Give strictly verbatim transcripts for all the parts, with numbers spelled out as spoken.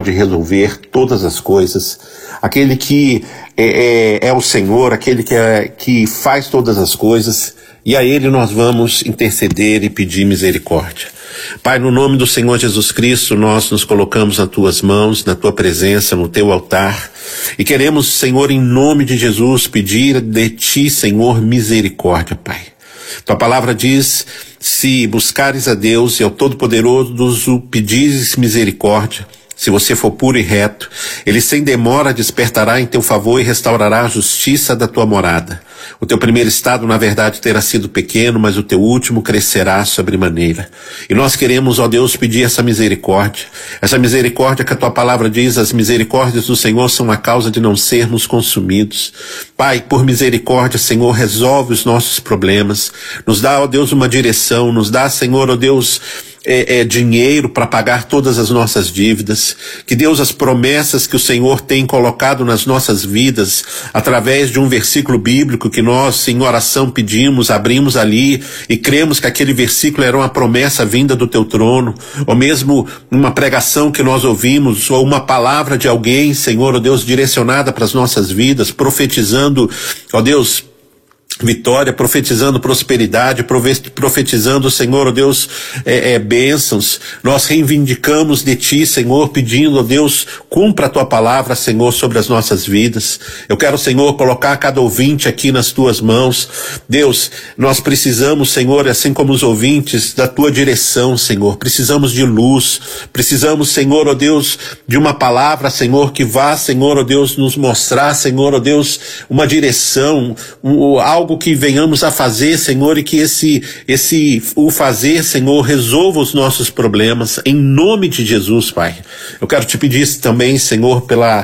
pode resolver todas as coisas, aquele que é, é, é o Senhor, aquele que, é, que faz todas as coisas, e a Ele nós vamos interceder e pedir misericórdia. Pai, no nome do Senhor Jesus Cristo, nós nos colocamos nas Tuas mãos, na Tua presença, no Teu altar, e queremos, Senhor, em nome de Jesus, pedir de Ti, Senhor, misericórdia, Pai. Tua palavra diz, se buscares a Deus e ao Todo-Poderoso pedires misericórdia, se você for puro e reto, Ele sem demora despertará em teu favor e restaurará a justiça da tua morada. O teu primeiro estado, na verdade, terá sido pequeno, mas o teu último crescerá sobremaneira. E nós queremos, ó Deus, pedir essa misericórdia. Essa misericórdia que a tua palavra diz, as misericórdias do Senhor são a causa de não sermos consumidos. Pai, por misericórdia, Senhor, resolve os nossos problemas. Nos dá, ó Deus, uma direção. Nos dá, Senhor, ó Deus, É, é, dinheiro para pagar todas as nossas dívidas, que Deus, as promessas que o Senhor tem colocado nas nossas vidas, através de um versículo bíblico que nós em oração pedimos, abrimos ali e cremos que aquele versículo era uma promessa vinda do teu trono, ou mesmo uma pregação que nós ouvimos, ou uma palavra de alguém, Senhor, ó Deus, direcionada para as nossas vidas, profetizando, ó Deus, vitória, profetizando prosperidade, profetizando, Senhor, ó Deus, é, é, bênçãos. Nós reivindicamos de Ti, Senhor, pedindo, ó Deus, cumpra a Tua palavra, Senhor, sobre as nossas vidas. Eu quero, Senhor, colocar cada ouvinte aqui nas Tuas mãos. Deus, nós precisamos, Senhor, assim como os ouvintes, da Tua direção, Senhor. Precisamos de luz, precisamos, Senhor, ó Deus, de uma palavra, Senhor, que vá, Senhor, ó Deus, nos mostrar, Senhor, ó Deus, uma direção, um, algo que venhamos a fazer, Senhor, e que esse, esse, o fazer, Senhor, resolva os nossos problemas, em nome de Jesus, Pai. Eu quero te pedir também, Senhor, pela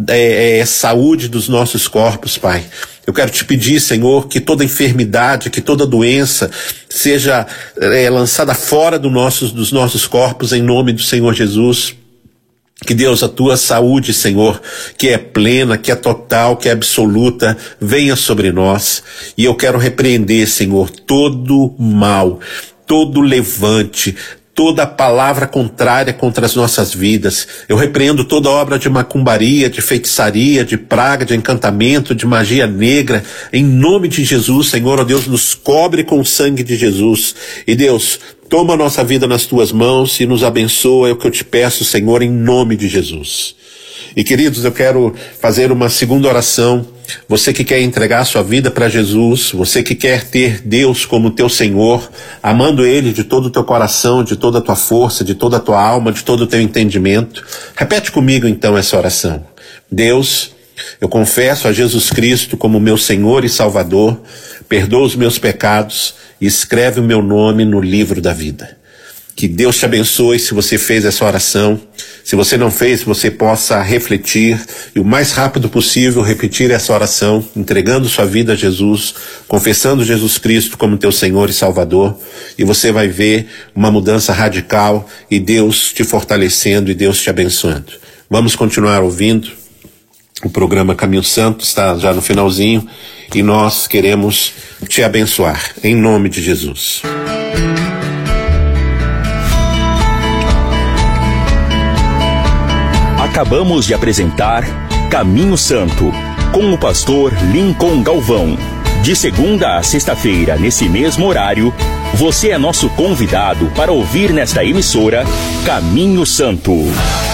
é, é, saúde dos nossos corpos, Pai. Eu quero te pedir, Senhor, que toda enfermidade, que toda doença seja é, lançada fora do nossos, dos nossos corpos, em nome do Senhor Jesus. Que Deus, a tua saúde, Senhor, que é plena, que é total, que é absoluta, venha sobre nós. E eu quero repreender, Senhor, todo mal, todo levante, toda palavra contrária contra as nossas vidas. Eu repreendo toda obra de macumbaria, de feitiçaria, de praga, de encantamento, de magia negra. Em nome de Jesus, Senhor, ó Deus, nos cobre com o sangue de Jesus. E Deus, toma a nossa vida nas Tuas mãos e nos abençoa, é o que eu te peço, Senhor, em nome de Jesus. E queridos, eu quero fazer uma segunda oração. Você que quer entregar sua vida para Jesus, você que quer ter Deus como teu Senhor, amando Ele de todo o teu coração, de toda a tua força, de toda a tua alma, de todo o teu entendimento, repete comigo então essa oração. Deus, eu confesso a Jesus Cristo como meu Senhor e Salvador, perdoa os meus pecados e escreve o meu nome no livro da vida. Que Deus te abençoe se você fez essa oração. Se você não fez, você possa refletir e o mais rápido possível repetir essa oração, entregando sua vida a Jesus, confessando Jesus Cristo como teu Senhor e Salvador, e você vai ver uma mudança radical e Deus te fortalecendo e Deus te abençoando. Vamos continuar ouvindo. O programa Caminho Santo está já no finalzinho e nós queremos te abençoar, em nome de Jesus. Acabamos de apresentar Caminho Santo, com o pastor Lincoln Galvão. De segunda a sexta-feira, nesse mesmo horário, você é nosso convidado para ouvir nesta emissora Caminho Santo.